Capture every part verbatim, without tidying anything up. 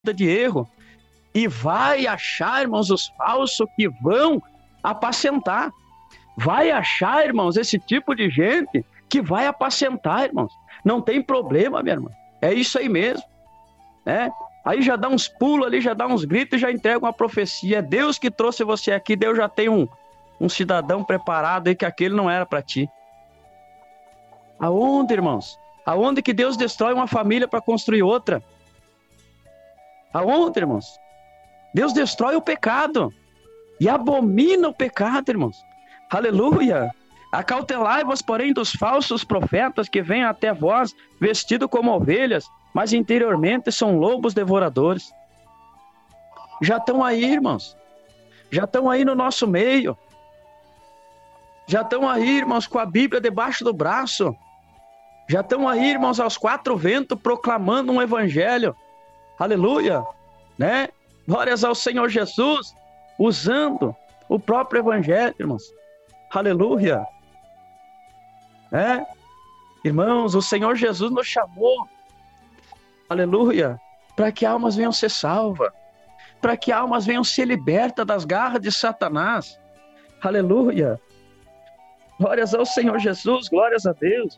de erro. E vai achar, irmãos, os falsos que vão apacentar. Vai achar, irmãos, esse tipo de gente que vai apacentar, irmãos. Não tem problema, minha irmã. É isso aí mesmo, né? Aí já dá uns pulos ali, já dá uns gritos e já entrega uma profecia. É Deus que trouxe você aqui. Deus já tem um, um cidadão preparado aí que aquele não era para ti. Aonde, irmãos? Aonde que Deus destrói uma família para construir outra? Aonde, irmãos? Deus destrói o pecado e abomina o pecado, irmãos. Aleluia! Acautelai-vos, porém, dos falsos profetas que vêm até vós vestidos como ovelhas, mas interiormente são lobos devoradores. Já estão aí, irmãos. Já estão aí no nosso meio. Já estão aí, irmãos, com a Bíblia debaixo do braço. Já estão aí, irmãos, aos quatro ventos, proclamando um evangelho. Aleluia! Né? Glórias ao Senhor Jesus, usando o próprio evangelho, irmãos. Aleluia! É? Irmãos, o Senhor Jesus nos chamou, aleluia, para que almas venham ser salvas, para que almas venham ser libertas das garras de Satanás. Aleluia! Glórias ao Senhor Jesus, glórias a Deus.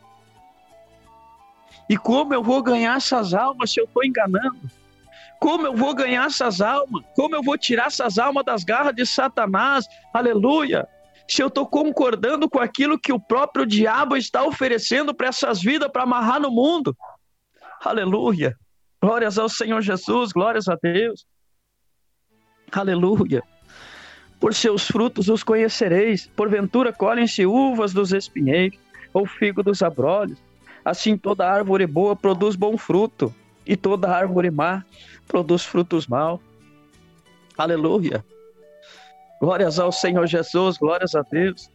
E como eu vou ganhar essas almas se eu estou enganando? Como eu vou ganhar essas almas? Como eu vou tirar essas almas das garras de Satanás? Aleluia! Se eu estou concordando com aquilo que o próprio diabo está oferecendo para essas vidas, para amarrar no mundo. Aleluia! Glórias ao Senhor Jesus, glórias a Deus. Aleluia! Por seus frutos os conhecereis. Porventura colhem-se uvas dos espinheiros, ou figo dos abrolhos. Assim toda árvore boa produz bom fruto, e toda árvore má produz frutos maus. Aleluia! Glórias ao Senhor Jesus, glórias a Deus.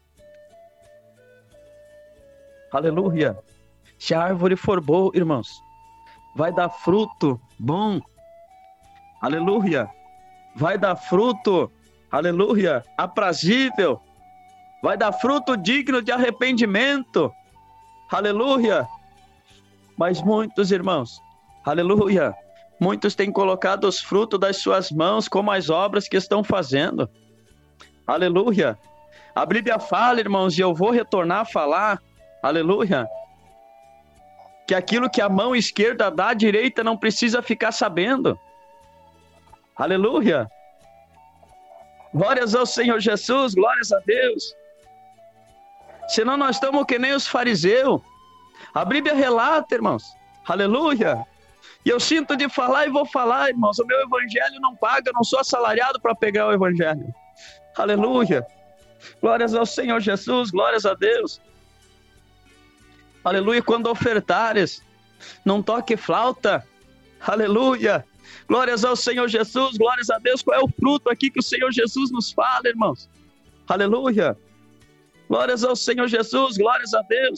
Aleluia! Se a árvore for boa, irmãos, vai dar fruto bom. Aleluia! Vai dar fruto, aleluia, aprazível. Vai dar fruto digno de arrependimento. Aleluia! Mas muitos, irmãos, aleluia, muitos têm colocado os frutos das suas mãos como as obras que estão fazendo. Aleluia! A Bíblia fala, irmãos, e eu vou retornar a falar, aleluia, que aquilo que a mão esquerda dá, a direita não precisa ficar sabendo. Aleluia! Glórias ao Senhor Jesus, glórias a Deus. Senão nós estamos que nem os fariseus. A Bíblia relata, irmãos, aleluia. E eu sinto de falar e vou falar, irmãos, o meu evangelho não paga, eu não sou assalariado para pegar o evangelho. Aleluia. Glórias ao Senhor Jesus, glórias a Deus. Aleluia. Quando ofertares, não toque flauta. Aleluia. Glórias ao Senhor Jesus, glórias a Deus. Qual é o fruto aqui que o Senhor Jesus nos fala, irmãos? Aleluia. Glórias ao Senhor Jesus, glórias a Deus.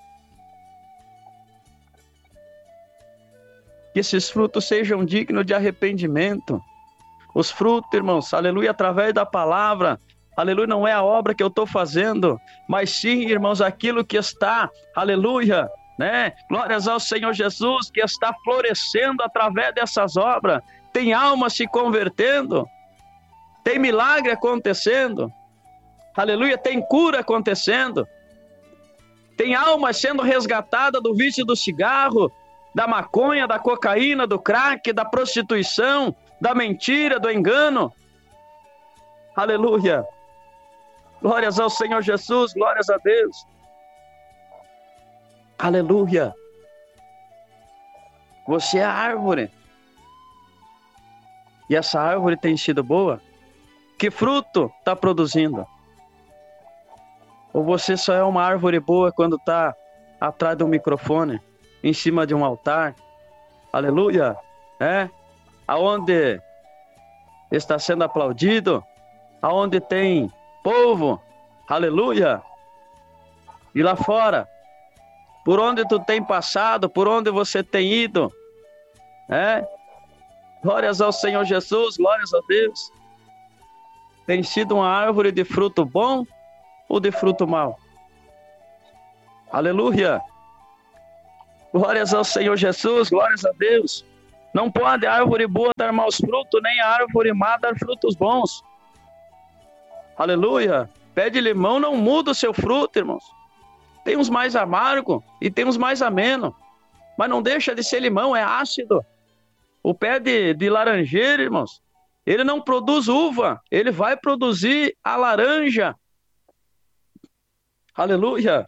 Que esses frutos sejam dignos de arrependimento. Os frutos, irmãos, aleluia, através da palavra, aleluia, não é a obra que eu estou fazendo, mas sim, irmãos, aquilo que está, aleluia, né? Glórias ao Senhor Jesus, que está florescendo através dessas obras. Tem alma se convertendo, tem milagre acontecendo, aleluia, tem cura acontecendo, tem alma sendo resgatada do vício do cigarro, da maconha, da cocaína, do crack, da prostituição, da mentira, do engano. Aleluia. Glórias ao Senhor Jesus, glórias a Deus. Aleluia. Você é a árvore. E essa árvore tem sido boa? Que fruto está produzindo? Ou você só é uma árvore boa quando está atrás de um microfone, em cima de um altar? Aleluia. É? Aonde está sendo aplaudido, aonde tem povo, aleluia, e lá fora, por onde tu tem passado, por onde você tem ido, é? Glórias ao Senhor Jesus, glórias a Deus. Tem sido uma árvore de fruto bom ou de fruto mau? Aleluia. Glórias ao Senhor Jesus, glórias a Deus. Não pode a árvore boa dar maus frutos, nem a árvore má dar frutos bons. Aleluia. Pé de limão não muda o seu fruto, irmãos. Tem uns mais amargos e tem uns mais ameno. Mas não deixa de ser limão, é ácido. O pé de, de laranjeira, irmãos, ele não produz uva, ele vai produzir a laranja. Aleluia.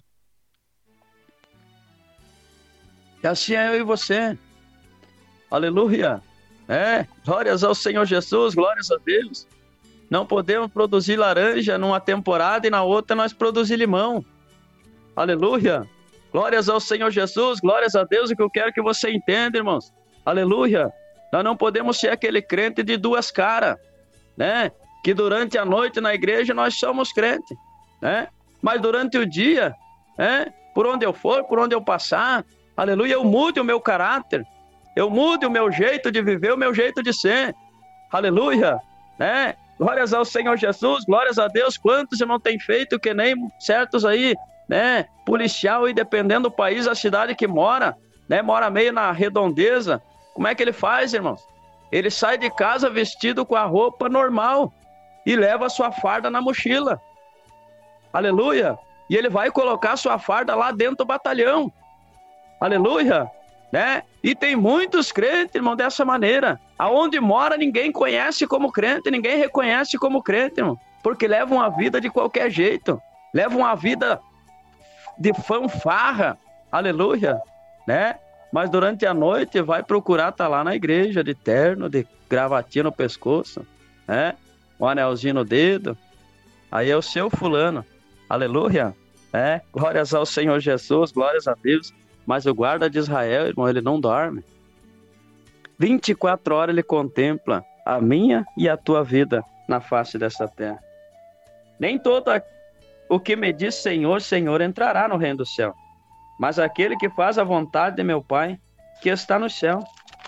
E assim é eu e você. Aleluia. É, glórias ao Senhor Jesus, glórias a Deus. Não podemos produzir laranja numa temporada e na outra nós produzir limão. Aleluia. Glórias ao Senhor Jesus, glórias a Deus. O que eu quero que você entenda, irmãos. Aleluia. Nós não podemos ser aquele crente de duas caras, né? Que durante a noite na igreja nós somos crentes, né? Mas durante o dia, né? Por onde eu for, por onde eu passar, aleluia, eu mude o meu caráter. Eu mude o meu jeito de viver, o meu jeito de ser. Aleluia, né? Glórias ao Senhor Jesus, glórias a Deus. Quantos irmãos têm feito que nem certos aí, né? Policial, e dependendo do país, a cidade que mora, né? Mora meio na redondeza. Como é que ele faz, irmãos? Ele sai de casa vestido com a roupa normal e leva a sua farda na mochila. Aleluia. E ele vai colocar a sua farda lá dentro do batalhão. Aleluia. Né? E tem muitos crentes, irmão, dessa maneira. Aonde mora, ninguém conhece como crente, ninguém reconhece como crente, irmão. Porque levam a vida de qualquer jeito. Levam a vida de fanfarra. Aleluia. Né? Mas durante a noite vai procurar estar lá na igreja, de terno, de gravatinha no pescoço, né? Um anelzinho no dedo. Aí é o seu fulano. Aleluia. É, glórias ao Senhor Jesus, glórias a Deus. Mas o guarda de Israel, irmão, ele não dorme. vinte e quatro horas ele contempla a minha e a tua vida na face dessa terra. Nem todo o que me diz Senhor, Senhor entrará no reino do céu, mas aquele que faz a vontade de meu Pai, que está no céu.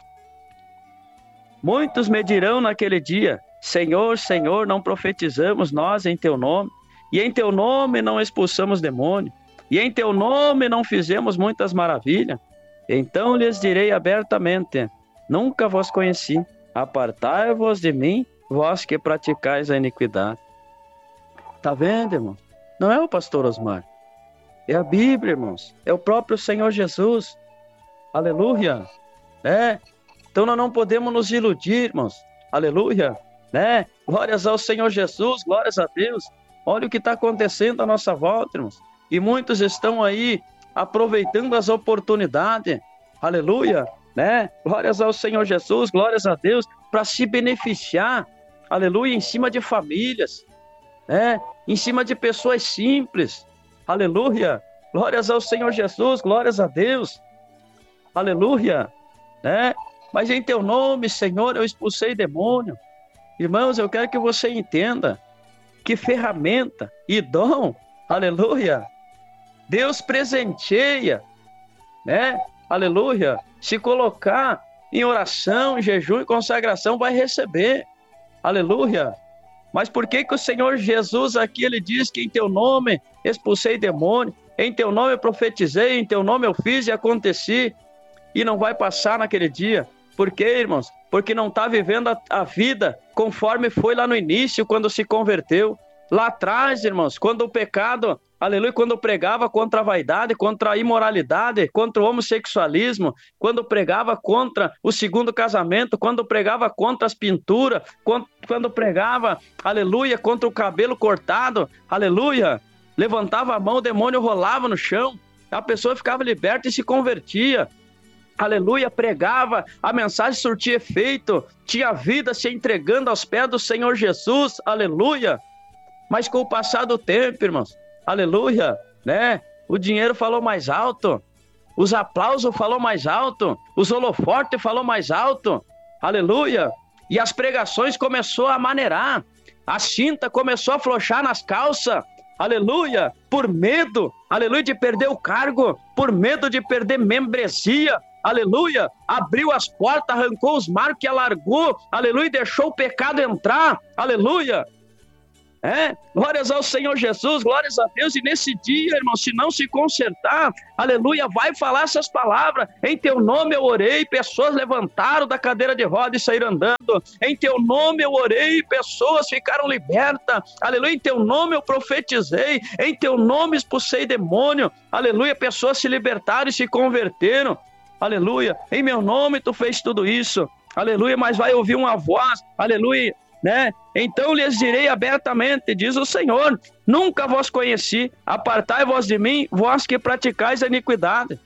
Muitos me dirão naquele dia, Senhor, Senhor, não profetizamos nós em teu nome, e em teu nome não expulsamos demônio, e em teu nome não fizemos muitas maravilhas. Então lhes direi abertamente, nunca vos conheci, apartai-vos de mim, vós que praticais a iniquidade. Tá vendo, irmão? Não é o pastor Osmar. É a Bíblia, irmãos. É o próprio Senhor Jesus. Aleluia. É. Então nós não podemos nos iludir, irmãos. Aleluia. Né? Glórias ao Senhor Jesus. Glórias a Deus. Olha o que está acontecendo à nossa volta, irmãos. E muitos estão aí aproveitando as oportunidades. Aleluia. Né? Glórias ao Senhor Jesus. Glórias a Deus. Para se beneficiar. Aleluia. Em cima de famílias. Né? Em cima de pessoas simples. Aleluia, glórias ao Senhor Jesus, glórias a Deus, aleluia, né? Mas em teu nome, Senhor, eu expulsei demônio. Irmãos, eu quero que você entenda que ferramenta e dom, aleluia, Deus presenteia, né? Aleluia, se colocar em oração, jejum e consagração, vai receber, aleluia. Mas por que que o Senhor Jesus aqui, ele diz que em teu nome expulsei demônio, em teu nome eu profetizei, em teu nome eu fiz e aconteci, e não vai passar naquele dia? Por quê, irmãos? Porque não está vivendo a, a vida conforme foi lá no início, quando se converteu. Lá atrás, irmãos, quando o pecado, aleluia, quando pregava contra a vaidade, contra a imoralidade, contra o homossexualismo, quando pregava contra o segundo casamento, quando pregava contra as pinturas, quando, quando pregava, aleluia, contra o cabelo cortado, aleluia, levantava a mão, o demônio rolava no chão, a pessoa ficava liberta e se convertia. Aleluia, pregava, a mensagem surtia efeito, tinha vida se entregando aos pés do Senhor Jesus, aleluia. Mas com o passar do tempo, irmãos, aleluia, né? O dinheiro falou mais alto, os aplausos falou mais alto, os holofortes falou mais alto, aleluia. E as pregações começou a maneirar, a cinta começou a afrouxar nas calças, aleluia, por medo, aleluia, de perder o cargo, por medo de perder membresia, aleluia, abriu as portas, arrancou os marcos e alargou, aleluia, deixou o pecado entrar, aleluia. É, glórias ao Senhor Jesus, glórias a Deus. E nesse dia, irmão, se não se consertar, aleluia, vai falar essas palavras: em teu nome eu orei, pessoas levantaram da cadeira de roda e saíram andando. Em teu nome eu orei, pessoas ficaram libertas. Aleluia, em teu nome eu profetizei, em teu nome expulsei demônio. Aleluia, pessoas se libertaram e se converteram. Aleluia, em meu nome tu fez tudo isso. Aleluia, mas vai ouvir uma voz, aleluia, né? Então lhes direi abertamente, diz o Senhor: nunca vos conheci, apartai-vos de mim, vós que praticais a iniquidade.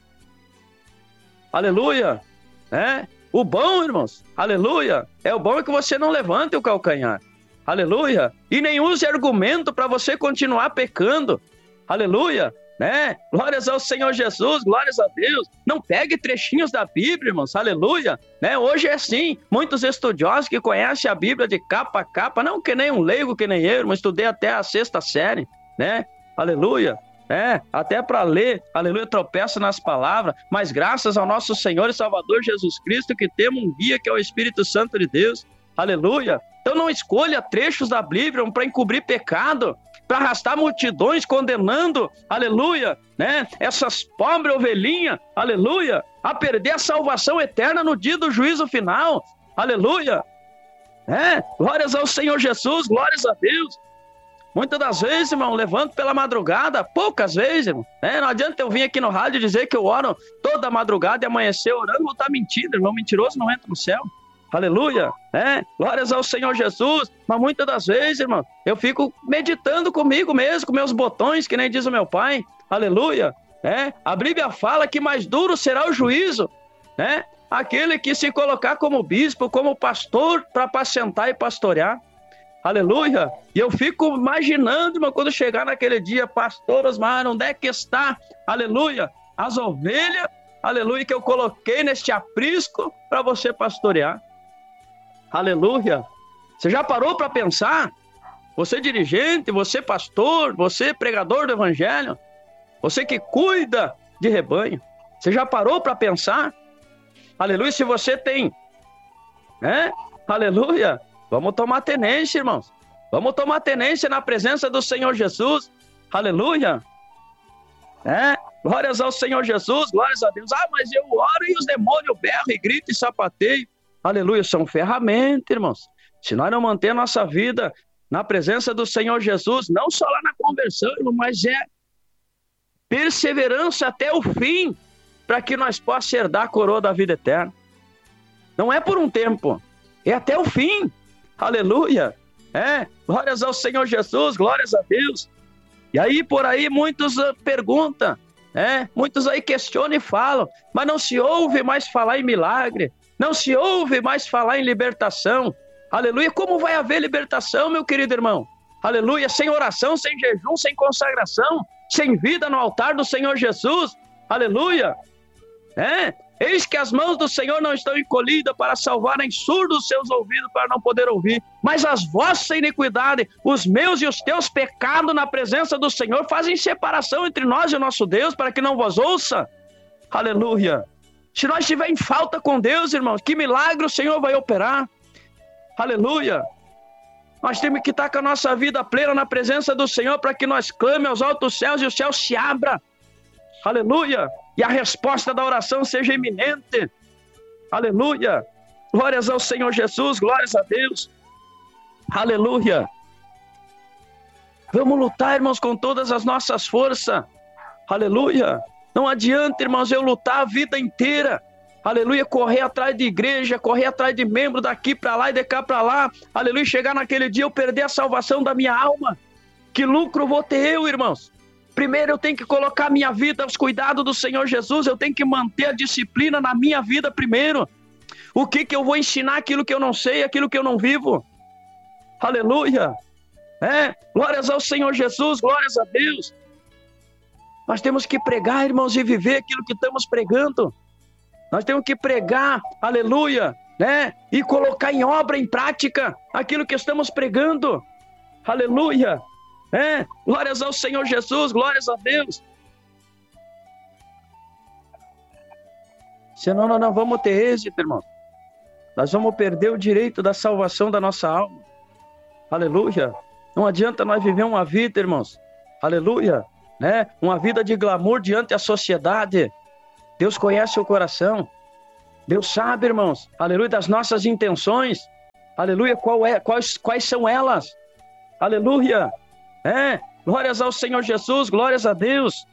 Aleluia, né? O bom, irmãos, aleluia, é o bom é que você não levante o calcanhar, aleluia, e nem use argumento para você continuar pecando, aleluia, né? Glórias ao Senhor Jesus, glórias a Deus. Não pegue trechinhos da Bíblia, irmãos, aleluia, né? Hoje é assim, muitos estudiosos que conhecem a Bíblia de capa a capa, não que nem um leigo, que nem eu, mas estudei até a sexta série, né? Aleluia, é, até para ler, aleluia, tropeça nas palavras, mas graças ao nosso Senhor e Salvador Jesus Cristo, que temos um guia que é o Espírito Santo de Deus, aleluia. Então não escolha trechos da Bíblia para encobrir pecado, para arrastar multidões condenando, aleluia, né, essas pobres ovelhinhas, aleluia, a perder a salvação eterna no dia do juízo final, aleluia, é, glórias ao Senhor Jesus, glórias a Deus. Muitas das vezes, irmão, levanto pela madrugada, poucas vezes, irmão, né? Não adianta eu vir aqui no rádio dizer que eu oro toda madrugada e amanhecer orando, vou estar mentindo, irmão, mentiroso não entra no céu. Aleluia, né? Glórias ao Senhor Jesus. Mas muitas das vezes, irmão, eu fico meditando comigo mesmo, com meus botões, que nem diz o meu pai. Aleluia, né? A Bíblia fala que mais duro será o juízo, né? Aquele que se colocar como bispo, como pastor, para apacentar e pastorear. Aleluia. E eu fico imaginando, irmão, quando chegar naquele dia: pastor Osmar, onde é que está, aleluia, as ovelhas, aleluia, que eu coloquei neste aprisco para você pastorear. Aleluia. Você já parou para pensar? Você dirigente, você pastor, você pregador do evangelho, você que cuida de rebanho, você já parou para pensar? Aleluia, se você tem, né? Aleluia. Vamos tomar tenência, irmãos. Vamos tomar tenência na presença do Senhor Jesus. Aleluia. É, glórias ao Senhor Jesus, glórias a Deus. Ah, mas eu oro e os demônios berram e gritam e sapateiam. Aleluia, são ferramentas, irmãos. Se nós não manter nossa vida na presença do Senhor Jesus, não só lá na conversão, irmão, mas é perseverança até o fim, para que nós possamos herdar a coroa da vida eterna. Não é por um tempo, é até o fim. Aleluia, é, glórias ao Senhor Jesus, glórias a Deus. E aí, por aí, muitos uh, perguntam, é, muitos aí questionam e falam: mas não se ouve mais falar em milagre, não se ouve mais falar em libertação. Aleluia, como vai haver libertação, meu querido irmão? Aleluia, sem oração, sem jejum, sem consagração, sem vida no altar do Senhor Jesus. Aleluia, é, eis que as mãos do Senhor não estão encolhidas para salvarem surdos os seus ouvidos para não poder ouvir, mas as vossas iniquidades, os meus e os teus pecados na presença do Senhor fazem separação entre nós e o nosso Deus, para que não vos ouça. Aleluia. Se nós estivermos em falta com Deus, irmãos, que milagre o Senhor vai operar. Aleluia. Nós temos que estar com a nossa vida plena na presença do Senhor, para que nós clame aos altos céus e o céu se abra. Aleluia. E a resposta da oração seja iminente. Aleluia. Glórias ao Senhor Jesus, glórias a Deus. Aleluia. Vamos lutar, irmãos, com todas as nossas forças. Aleluia. Não adianta, irmãos, eu lutar a vida inteira. Aleluia, correr atrás de igreja, correr atrás de membro daqui para lá e de cá para lá. Aleluia, chegar naquele dia eu perder a salvação da minha alma. Que lucro vou ter eu, irmãos? Primeiro eu tenho que colocar minha vida aos cuidados do Senhor Jesus, eu tenho que manter a disciplina na minha vida primeiro. O que que eu vou ensinar? Aquilo que eu não sei, aquilo que eu não vivo. Aleluia. É, glórias ao Senhor Jesus, glórias a Deus. Nós temos que pregar, irmãos, e viver aquilo que estamos pregando. Nós temos que pregar, aleluia, né? E colocar em obra, em prática, aquilo que estamos pregando. Aleluia. É, glórias ao Senhor Jesus, glórias a Deus. Senão nós não vamos ter êxito, irmão. Nós vamos perder o direito da salvação da nossa alma. Aleluia. Não adianta nós viver uma vida, irmãos, aleluia, né? Uma vida de glamour diante da sociedade. Deus conhece o coração. Deus sabe, irmãos, aleluia, das nossas intenções. Aleluia, qual é, quais, quais são elas? Aleluia, é, glórias ao Senhor Jesus, glórias a Deus.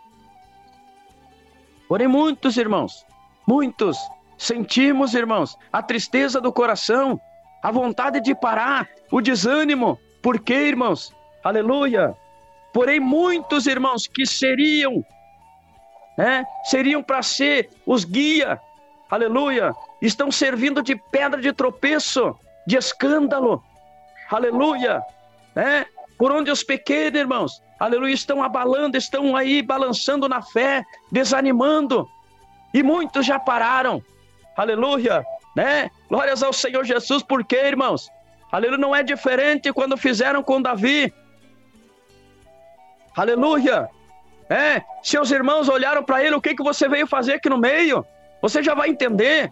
Porém, muitos, irmãos, muitos sentimos, irmãos, a tristeza do coração, a vontade de parar, o desânimo. Por quê, irmãos? Aleluia. Porém, muitos, irmãos, que seriam, né, seriam para ser os guia, aleluia, estão servindo de pedra de tropeço, de escândalo, aleluia, né? Por onde os pequenos, irmãos, aleluia, estão abalando, estão aí balançando na fé, desanimando, e muitos já pararam, aleluia, né? Glórias ao Senhor Jesus. Por quê, irmãos? Aleluia, não é diferente quando fizeram com Davi, aleluia, é, seus irmãos olharam para ele, o que que você veio fazer aqui no meio? Você já vai entender,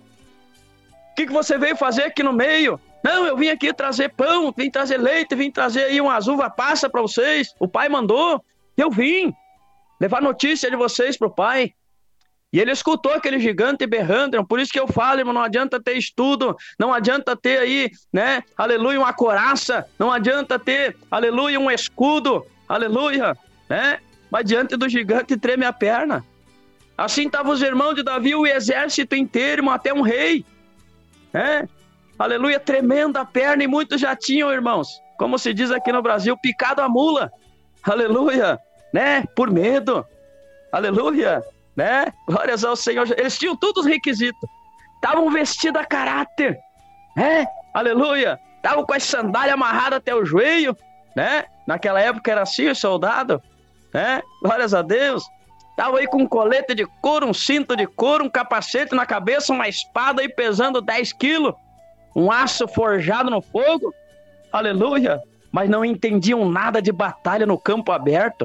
o que que você veio fazer aqui no meio? Não, eu vim aqui trazer pão, vim trazer leite, vim trazer aí umas uva passa para vocês. O pai mandou, eu vim levar notícia de vocês para o pai. E ele escutou aquele gigante berrando. Por isso que eu falo, irmão, não adianta ter estudo, não adianta ter aí, né, aleluia, uma couraça, não adianta ter, aleluia, um escudo, aleluia, né, mas diante do gigante treme a perna. Assim estavam os irmãos de Davi, o exército inteiro, irmão, até um rei, né? Aleluia, tremendo a perna, e muitos já tinham, irmãos, como se diz aqui no Brasil, picado a mula, aleluia, né, por medo, aleluia, né, glórias ao Senhor. Eles tinham todos os requisitos, estavam vestidos a caráter, né, aleluia, estavam com as sandálias amarradas até o joelho, né, naquela época era assim, o soldado, né, glórias a Deus, estavam aí com um colete de couro, um cinto de couro, um capacete na cabeça, uma espada aí pesando dez quilos, um aço forjado no fogo, aleluia, mas não entendiam nada de batalha no campo aberto,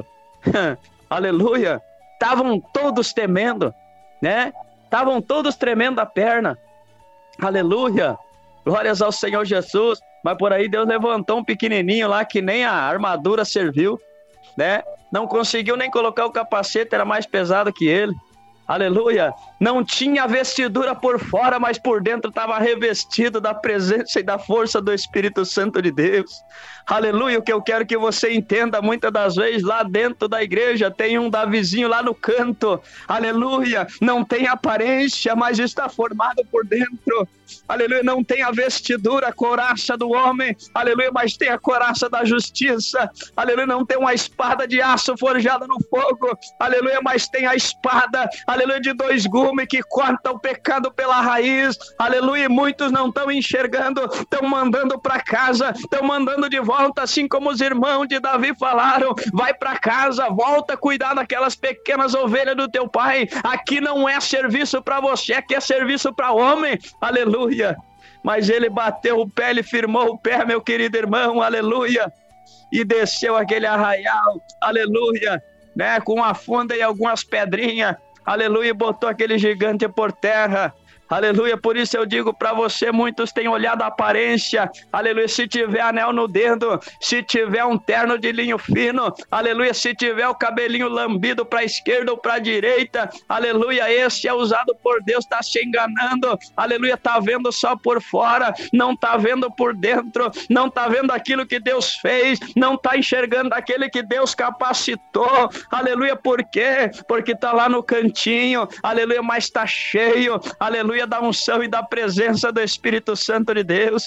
aleluia, estavam todos temendo, né, estavam todos tremendo a perna, aleluia, glórias ao Senhor Jesus. Mas por aí Deus levantou um pequenininho lá que nem a armadura serviu, né, não conseguiu nem colocar o capacete, era mais pesado que ele, aleluia, não tinha vestidura por fora, mas por dentro estava revestido da presença e da força do Espírito Santo de Deus, aleluia. O que eu quero que você entenda, muitas das vezes lá dentro da igreja tem um Davizinho lá no canto, aleluia, não tem aparência, mas está formado por dentro, aleluia, não tem a vestidura, a couraça do homem, aleluia, mas tem a couraça da justiça, aleluia, não tem uma espada de aço forjada no fogo, aleluia, mas tem a espada, aleluia, de dois gumes que corta o pecado pela raiz, aleluia, e muitos não estão enxergando, estão mandando para casa, estão mandando de volta, assim como os irmãos de Davi falaram, vai para casa, volta a cuidar daquelas pequenas ovelhas do teu pai, aqui não é serviço para você, aqui é serviço para homem, aleluia, mas ele bateu o pé, ele firmou o pé, meu querido irmão, aleluia, e desceu aquele arraial, aleluia, né, com uma funda e algumas pedrinhas, aleluia, botou aquele gigante por terra, aleluia. Por isso eu digo para você, muitos têm olhado a aparência, aleluia, se tiver anel no dedo, se tiver um terno de linho fino, aleluia, se tiver o cabelinho lambido para a esquerda ou para a direita, aleluia, esse é usado por Deus, está se enganando, aleluia, está vendo só por fora, não está vendo por dentro, não está vendo aquilo que Deus fez, não está enxergando aquele que Deus capacitou, aleluia. Por quê? Porque está lá no cantinho, aleluia, mas está cheio, aleluia, da unção e da presença do Espírito Santo de Deus,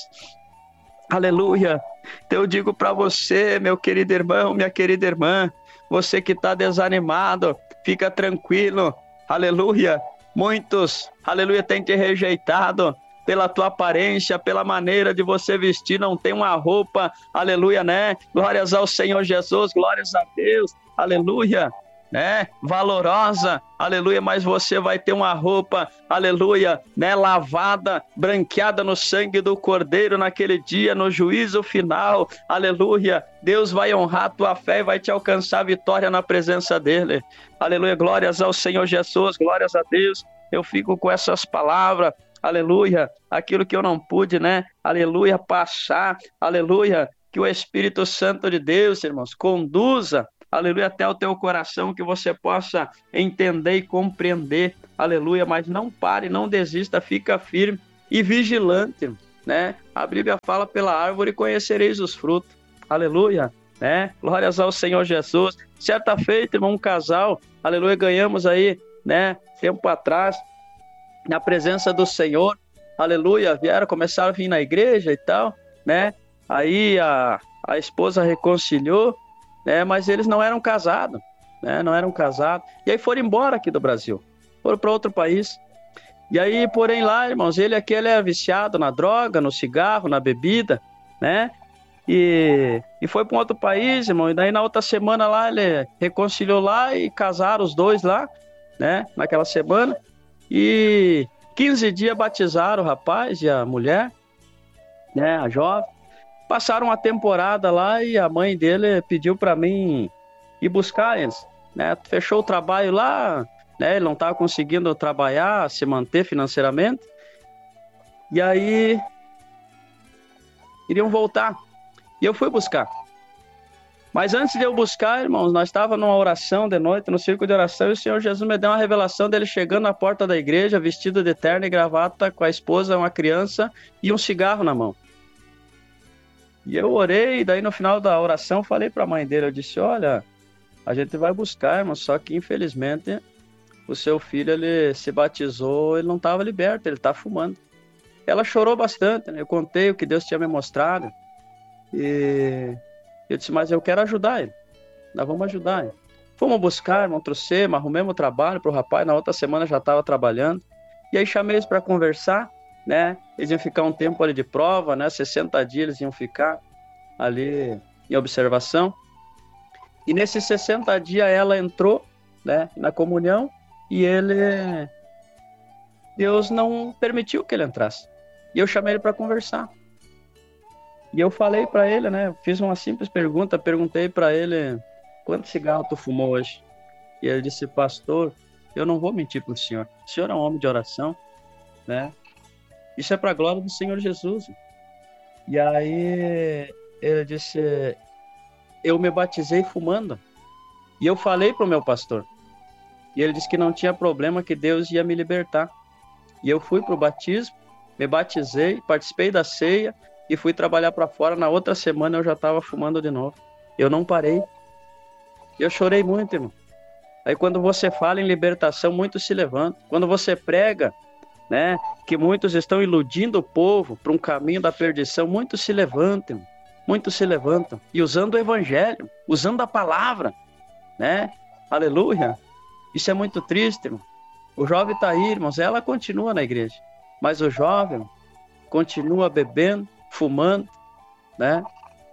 aleluia. Então eu digo para você, meu querido irmão, minha querida irmã, você que está desanimado, fica tranquilo, aleluia. Muitos, aleluia, têm te rejeitado pela tua aparência, pela maneira de você vestir, não tem uma roupa, aleluia, né? Glórias ao Senhor Jesus, glórias a Deus, aleluia, né, valorosa, aleluia, mas você vai ter uma roupa, aleluia, né, lavada, branqueada no sangue do Cordeiro naquele dia, no juízo final, aleluia. Deus vai honrar a tua fé e vai te alcançar vitória na presença dele, aleluia. Glórias ao Senhor Jesus, glórias a Deus. Eu fico com essas palavras, aleluia, aquilo que eu não pude, né, aleluia, passar, aleluia, que o Espírito Santo de Deus, irmãos, conduza, aleluia, até o teu coração, que você possa entender e compreender, aleluia, mas não pare, não desista, fica firme e vigilante, né? A Bíblia fala: pela árvore conhecereis os frutos, aleluia, né? Glórias ao Senhor Jesus. Certa feita, irmão, um casal, aleluia, ganhamos aí, né, tempo atrás, na presença do Senhor, aleluia, vieram, começaram a vir na igreja e tal, né? Aí a, a esposa reconciliou, né? Mas eles não eram casados, né? Não eram casados. E aí foram embora aqui do Brasil, foram para outro país. E aí, porém, lá, irmãos, ele aqui, ele é viciado na droga, no cigarro, na bebida, né? E, e foi para um outro país, irmão. E daí na outra semana lá, ele reconciliou lá e casaram os dois lá, né? Naquela semana. E quinze dias batizaram o rapaz e a mulher, né? A jovem. Passaram uma temporada lá e a mãe dele pediu para mim ir buscar eles, né? Fechou o trabalho lá, né? Ele não estava conseguindo trabalhar, se manter financeiramente. E aí iriam voltar. E eu fui buscar. Mas antes de eu buscar, irmãos, nós estávamos numa oração de noite, no círculo de oração, e o Senhor Jesus me deu uma revelação dele chegando na porta da igreja, vestido de terno e gravata, com a esposa, uma criança e um cigarro na mão. E eu orei, e daí no final da oração falei para a mãe dele, eu disse: olha, a gente vai buscar, irmão, só que infelizmente o seu filho, ele se batizou, ele não estava liberto, ele está fumando. Ela chorou bastante, né? Eu contei o que Deus tinha me mostrado, e eu disse: mas eu quero ajudar ele, nós vamos ajudar ele. Fomos buscar, irmão, trouxemos, arrumemos trabalho para o rapaz, na outra semana já estava trabalhando, e aí chamei eles para conversar, né? Eles iam ficar um tempo ali de prova, né? sessenta dias eles iam ficar ali em observação. E nesses sessenta dias ela entrou, né, na comunhão, e ele, Deus não permitiu que ele entrasse. E eu chamei ele para conversar. E eu falei para ele, né, fiz uma simples pergunta, perguntei para ele: quanto cigarro tu fumou hoje? E ele disse: pastor, eu não vou mentir para o senhor, o senhor é um homem de oração, né? Isso é para a glória do Senhor Jesus. E aí ele disse: eu me batizei fumando. E eu falei para o meu pastor. E ele disse que não tinha problema, que Deus ia me libertar. E eu fui para o batismo, me batizei, participei da ceia e fui trabalhar para fora. Na outra semana eu já estava fumando de novo. Eu não parei. Eu chorei muito, irmão. Aí quando você fala em libertação, muitos se levantam. Quando você prega, né, que muitos estão iludindo o povo para um caminho da perdição, muitos se levantam, muitos se levantam, e usando o evangelho, usando a palavra, né, aleluia. Isso é muito triste, irmão. O jovem está aí, irmãos, ela continua na igreja, mas o jovem continua bebendo, fumando, né.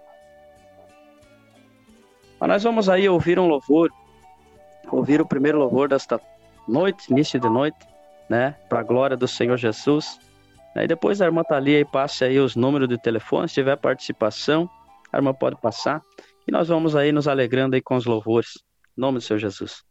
Mas nós vamos aí ouvir um louvor, ouvir o primeiro louvor desta noite, início de noite, né, para a glória do Senhor Jesus. Aí depois a irmã Thalia aí passe aí os números de telefone, se tiver participação, a irmã pode passar, e nós vamos aí nos alegrando aí com os louvores, em nome do Senhor Jesus.